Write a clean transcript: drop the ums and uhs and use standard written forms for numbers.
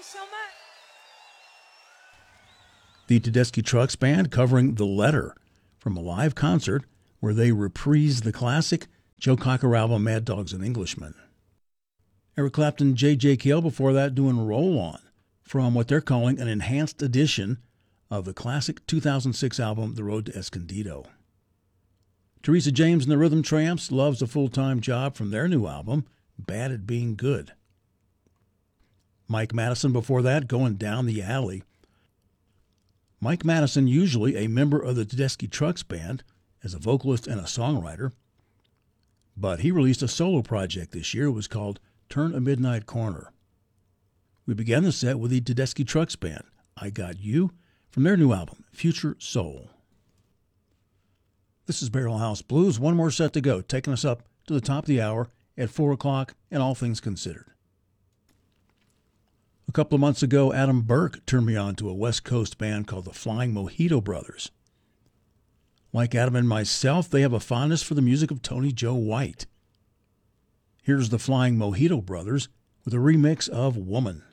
you so much. The Tedeschi Trucks Band covering The Letter from a live concert where they reprised the classic Joe Cocker album Mad Dogs and Englishmen. Eric Clapton, J.J. Cale before that doing Roll On from what they're calling an enhanced edition of the classic 2006 album The Road to Escondido. Teresa James and the Rhythm Tramps, Love's a Full-Time Job from their new album, Bad at Being Good. Mike Madison before that, Going Down the Alley. Mike Madison, usually a member of the Tedeschi Trucks Band as a vocalist and a songwriter, but he released a solo project this year. It was called Turn a Midnight Corner. We began the set with the Tedeschi Trucks Band, I Got You, from their new album, Future Soul. This is Barrel House Blues. One more set to go, taking us up to the top of the hour at 4 o'clock and All Things Considered. A couple of months ago, Adam Burke turned me on to a West Coast band called the Flying Mojito Brothers. Like Adam and myself, they have a fondness for the music of Tony Joe White. Here's the Flying Mojito Brothers with a remix of Woman.